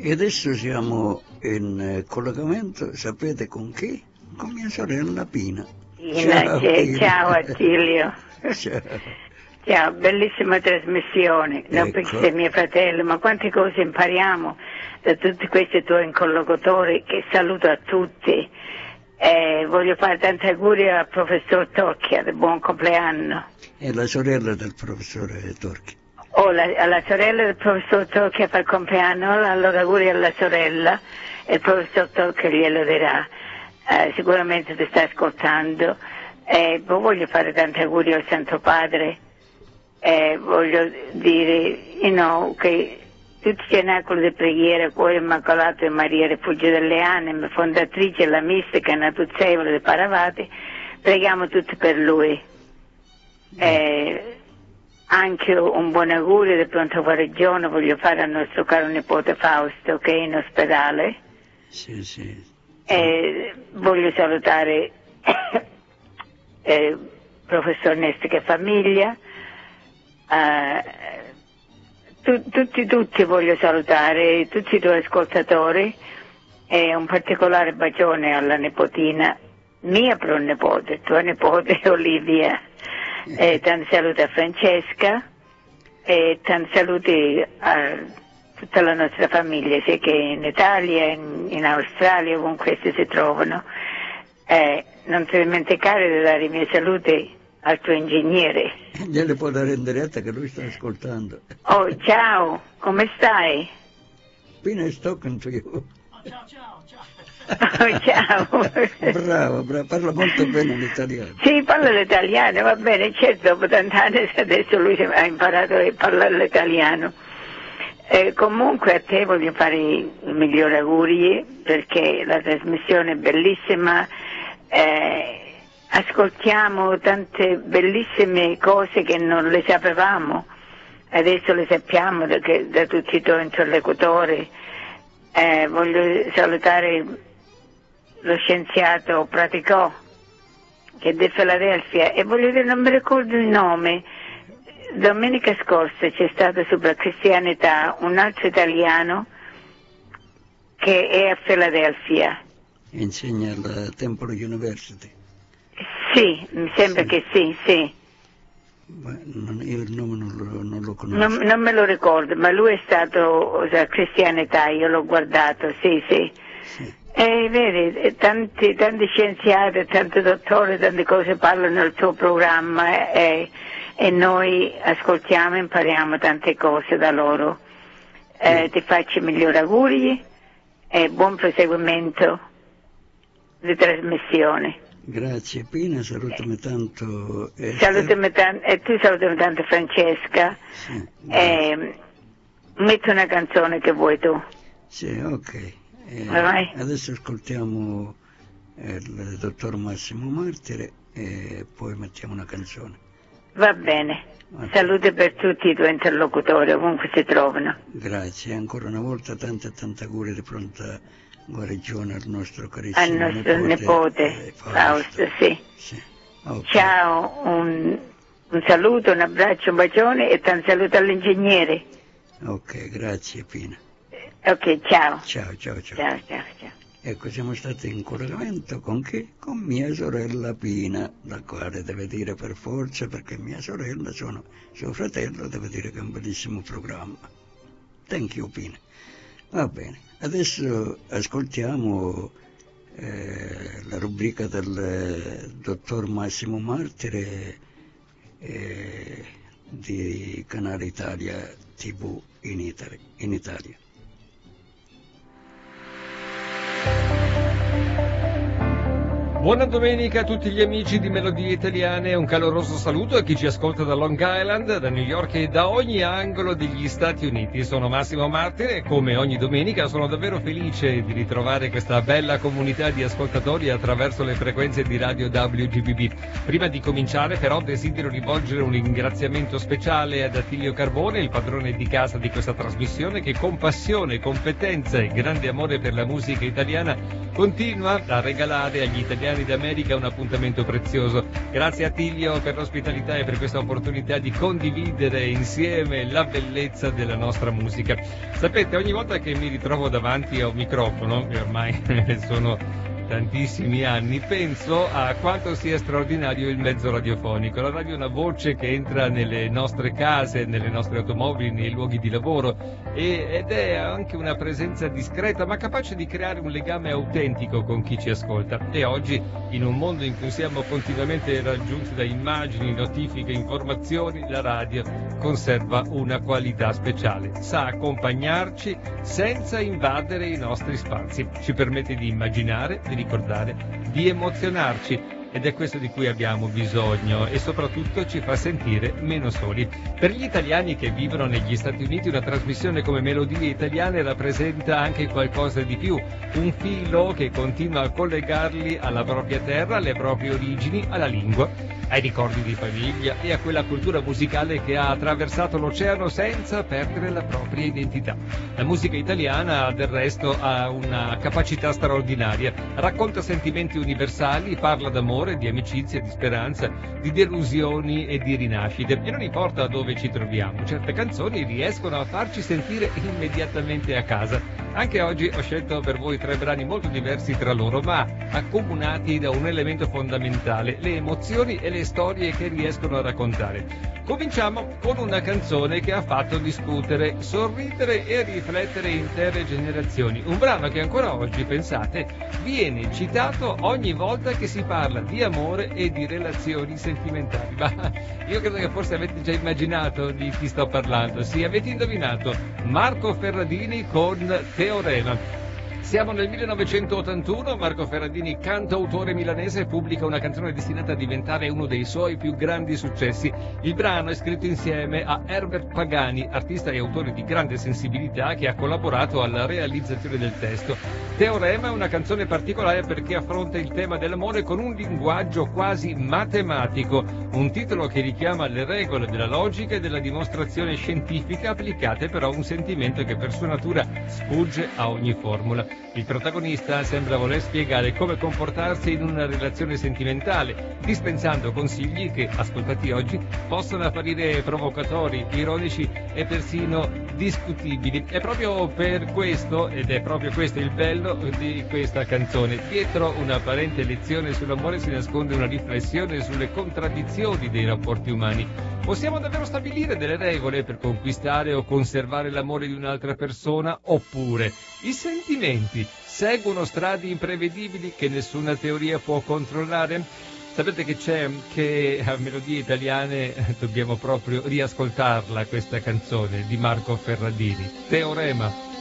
E adesso siamo in collegamento, sapete con chi? Con mia sorella Pina. Ciao, Pina. Ciao Attilio. Ciao. Ciao, bellissima trasmissione, non perché sei mio fratello, ma quante cose impariamo da tutti questi tuoi interlocutori, che saluto a tutti. Voglio fare tanti auguri al professor Torchia, del buon compleanno. E la sorella del professore Torchia. Alla sorella del professor Torchia fa il compleanno, allora auguri alla sorella, e il professor Torchia glielo dirà, sicuramente ti sta ascoltando. Voglio fare tanti auguri al Santo Padre, voglio dire, che tutti i cenacoli di preghiera, Cuore Immacolato e Maria Rifugio delle Anime, fondatrice della mistica Natuzzevole di Paravati, preghiamo tutti per lui. Anche un buon augurio di pronta guarigione voglio fare al nostro caro nipote Fausto, che è in ospedale. Sì. Voglio salutare professor Nestica Famiglia, tutti voglio salutare, tutti i tuoi ascoltatori, e un particolare bacione alla nipotina mia pronnipote, tua nipote Olivia, tanti saluti a Francesca e tanti saluti a tutta la nostra famiglia, sia che in Italia, in Australia, ovunque essi si trovano. Non ti dimenticare di dare i miei saluti al tuo ingegnere. Gliele può dare in diretta che lui sta ascoltando. Oh, ciao, come stai? Pina is talking to you. Ciao. Oh, ciao. Bravo, parla molto bene l'italiano. Sì, parla l'italiano, va bene, certo, dopo tanti anni adesso lui ha imparato a parlare l'italiano. Comunque a te voglio fare i migliori auguri, perché la trasmissione è bellissima, ascoltiamo tante bellissime cose che non le sapevamo, adesso le sappiamo da tutti i tuoi interlocutori. Voglio salutare lo scienziato Praticò, che è di Filadelfia, e voglio dire, non mi ricordo il nome. Domenica scorsa c'è stato sulla cristianità un altro italiano che è a Filadelfia. Insegna alla Temple University. Sì, mi sembra che sì. Ma io il nome non lo conosco. Non me lo ricordo, ma lui è stato a cristianità, io l'ho guardato, sì. E vedi, tanti scienziati, tanti dottori, tante cose parlano nel tuo programma, e noi ascoltiamo e impariamo tante cose da loro. Ti faccio i migliori auguri e buon proseguimento di trasmissione. Grazie Pina, salutami tanto. Salutami tanto, e tu salutami tanto Francesca. Sì, metti una canzone che vuoi tu. Sì, ok. Adesso ascoltiamo il dottor Massimo Martire e poi mettiamo una canzone. Va bene. Salute per tutti i tuoi interlocutori, ovunque si trovano. Grazie, ancora una volta tanti auguri di pronta guarigione al nostro carissimo nipote Fausto, sì. Okay. Ciao, un saluto, un abbraccio, un bacione e tanti saluti all'ingegnere. Ok, grazie Pina. Ok, ciao. Ciao. Ciao. Ecco, siamo stati in collegamento con chi? Con mia sorella Pina, la quale deve dire per forza, perché mia sorella, sono suo fratello, deve dire che è un bellissimo programma. Thank you Pina. Va bene, adesso ascoltiamo la rubrica del dottor Massimo Martire di Canale Italia TV in Italia. Buona domenica a tutti gli amici di Melodie Italiane, un caloroso saluto a chi ci ascolta da Long Island, da New York e da ogni angolo degli Stati Uniti. Sono Massimo Martire e come ogni domenica sono davvero felice di ritrovare questa bella comunità di ascoltatori attraverso le frequenze di radio WGBB. Prima di cominciare però desidero rivolgere un ringraziamento speciale ad Attilio Carbone, il padrone di casa di questa trasmissione, che con passione, competenza e grande amore per la musica italiana continua a regalare agli italiani italiani d'America un appuntamento prezioso. Grazie a Tiglio per l'ospitalità e per questa opportunità di condividere insieme la bellezza della nostra musica. Sapete, ogni volta che mi ritrovo davanti a un microfono, e ormai sono tantissimi anni, penso a quanto sia straordinario il mezzo radiofonico. La radio è una voce che entra nelle nostre case, nelle nostre automobili, nei luoghi di lavoro ed è anche una presenza discreta ma capace di creare un legame autentico con chi ci ascolta. E oggi, in un mondo in cui siamo continuamente raggiunti da immagini, notifiche, informazioni, la radio conserva una qualità speciale. Sa accompagnarci senza invadere i nostri spazi. Ci permette di immaginare, di ricordare, di emozionarci, ed è questo di cui abbiamo bisogno e soprattutto ci fa sentire meno soli. Per gli italiani che vivono negli Stati Uniti una trasmissione come Melodie Italiane rappresenta anche qualcosa di più, un filo che continua a collegarli alla propria terra, alle proprie origini, alla lingua, ai ricordi di famiglia e a quella cultura musicale che ha attraversato l'oceano senza perdere la propria identità. La musica italiana, del resto, ha una capacità straordinaria, racconta sentimenti universali, parla d'amore, di amicizia, di speranza, di delusioni e di rinascite. E non importa dove ci troviamo, certe canzoni riescono a farci sentire immediatamente a casa. Anche oggi ho scelto per voi 3 brani molto diversi tra loro, ma accomunati da un elemento fondamentale: le emozioni e le storie che riescono a raccontare. Cominciamo con una canzone che ha fatto discutere, sorridere e riflettere intere generazioni. Un brano che ancora oggi, pensate, viene citato ogni volta che si parla di amore e di relazioni sentimentali. Ma io credo che forse avete già immaginato di chi sto parlando. Sì, avete indovinato. Marco Ferradini con Teorema. Siamo nel 1981, Marco Ferradini, cantautore milanese, pubblica una canzone destinata a diventare uno dei suoi più grandi successi. Il brano è scritto insieme a Herbert Pagani, artista e autore di grande sensibilità che ha collaborato alla realizzazione del testo. Teorema è una canzone particolare perché affronta il tema dell'amore con un linguaggio quasi matematico, un titolo che richiama le regole della logica e della dimostrazione scientifica, applicate però a un sentimento che per sua natura sfugge a ogni formula. Il protagonista sembra voler spiegare come comportarsi in una relazione sentimentale, dispensando consigli che, ascoltati oggi, possono apparire provocatori, ironici e persino discutibili. È proprio per questo, ed è proprio questo il bello di questa canzone, dietro un'apparente lezione sull'amore si nasconde una riflessione sulle contraddizioni dei rapporti umani. Possiamo davvero stabilire delle regole per conquistare o conservare l'amore di un'altra persona, oppure i sentimenti seguono strade imprevedibili che nessuna teoria può controllare? Sapete che c'è, che a Melodie Italiane dobbiamo proprio riascoltarla questa canzone di Marco Ferradini, Teorema.